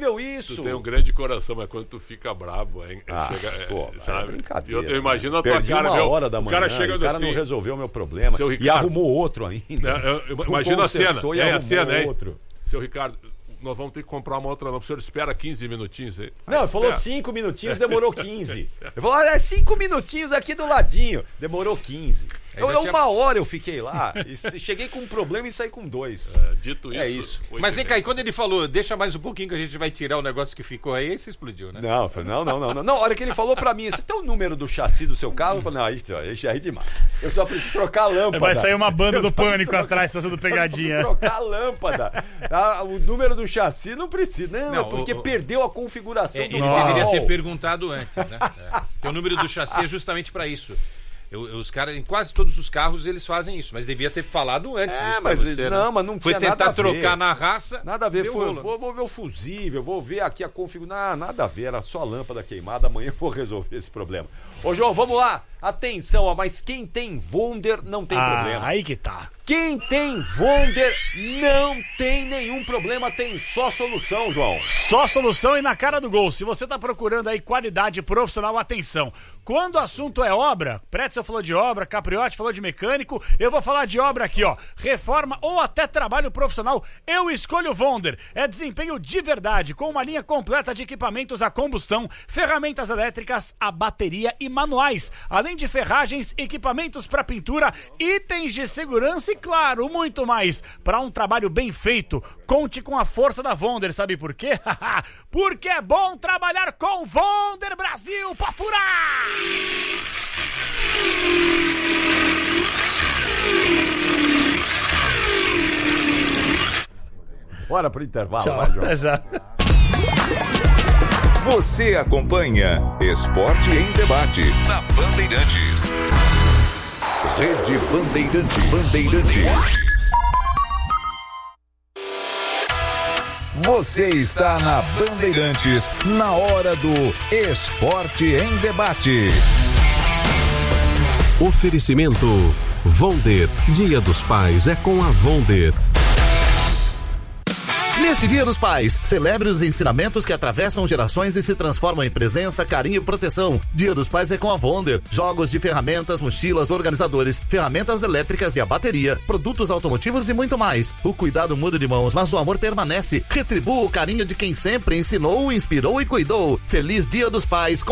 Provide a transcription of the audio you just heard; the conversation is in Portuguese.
horrível isso. Tu tem um grande coração, mas quando tu fica bravo, sabe? Brincadeira. Eu imagino a tua cara, uma hora da o manhã, cara chegando o cara assim, não resolveu o meu problema. E arrumou outro ainda. Imagina a cena. A cena, hein? Outro. Seu Ricardo, nós vamos ter que comprar uma outra lâmpada. O senhor espera 15 minutinhos aí. Não, ele falou 5 minutinhos, demorou 15. Eu falei, olha, 5 minutinhos aqui do ladinho. Demorou 15. Uma hora eu fiquei lá, e cheguei com um problema e saí com 2. Dito isso. É isso. Mas vem cá, e quando ele falou, deixa mais um pouquinho que a gente vai tirar o negócio que ficou aí você explodiu, né? Não. Na hora que ele falou pra mim, você tem o número do chassi do seu carro? Eu falei, não, isso aí é demais. Eu só preciso trocar a lâmpada. Vai sair uma banda do Pânico atrás, fazendo pegadinha. Eu só preciso trocar a lâmpada. O número do chassi não precisa. Não, porque perdeu a configuração do farol. Ele deveria ter perguntado antes, né? Porque o número do chassi é justamente pra isso. Os caras, em quase todos os carros, eles fazem isso, mas devia ter falado antes disso pra você, não, né? mas não tinha nada a ver. Foi tentar trocar na raça. Nada a ver, vou ver o fusível, vou ver aqui a configuração. Nada a ver, era só a lâmpada queimada, amanhã eu vou resolver esse problema. Ô, João, vamos lá. Atenção, mas quem tem Wonder não tem problema. Aí que tá. Quem tem Wonder não tem nenhum problema, tem só solução, João. Só solução e na cara do gol. Se você tá procurando aí qualidade profissional, atenção. Quando o assunto é obra, Pretzel falou de obra, Capriotti falou de mecânico, eu vou falar de obra aqui, ó. Reforma ou até trabalho profissional, eu escolho Wonder. É desempenho de verdade, com uma linha completa de equipamentos a combustão, ferramentas elétricas, a bateria e manuais. Além de ferragens, equipamentos para pintura, itens de segurança e, claro, muito mais. Para um trabalho bem feito, conte com a força da Wonder. Sabe por quê? Porque é bom trabalhar com Wonder Brasil pra furar! Bora pro intervalo. Tchau, vai, João. já. Você acompanha Esporte em Debate na Bandeirantes. Rede Bandeirantes. Você está na Bandeirantes, na hora do Esporte em Debate. Oferecimento Wonder. Dia dos Pais é com a Wonder. Neste Dia dos Pais, celebre os ensinamentos que atravessam gerações e se transformam em presença, carinho e proteção. Dia dos Pais é com a Wonder. Jogos de ferramentas, mochilas, organizadores, ferramentas elétricas e a bateria, produtos automotivos e muito mais. O cuidado muda de mãos, mas o amor permanece. Retribua o carinho de quem sempre ensinou, inspirou e cuidou. Feliz Dia dos Pais.